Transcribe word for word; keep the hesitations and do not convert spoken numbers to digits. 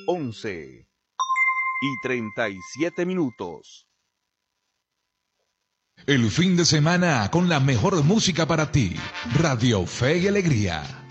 once y treinta y siete minutos. El fin de semana con la mejor música para ti. Radio Fe y Alegría.